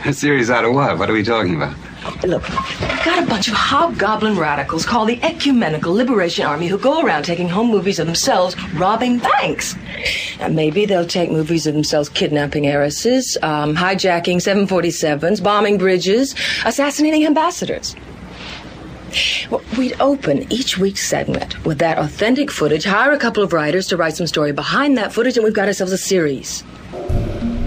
A series out of what? What are we talking about? Look, we've got a bunch of hobgoblin radicals called the Ecumenical Liberation Army who go around taking home movies of themselves robbing banks. And maybe they'll take movies of themselves kidnapping heiresses, hijacking 747s, bombing bridges, assassinating ambassadors. Well, we'd open each week's segment with that authentic footage, hire a couple of writers to write some story behind that footage, and we've got ourselves a series.